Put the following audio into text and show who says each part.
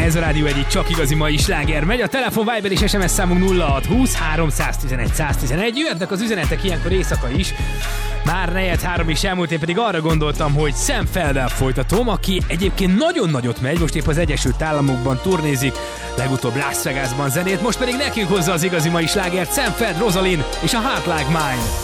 Speaker 1: Ez a Rádió egyik csak igazi mai sláger megy. A telefon, Viber és SMS számunk 0620 311 111. Jöhetnek az üzenetek ilyenkor éjszaka is. Már 4-3 is elmúlt, én pedig arra gondoltam, hogy Sam Felddel folytatom, aki egyébként nagyon nagyot megy, most épp az Egyesült Államokban turnézik, legutóbb Las Vegasban zenét, most pedig nekünk hozza az igazi mai slágert Sam Feld, Rosalind és a Heart Like Mine.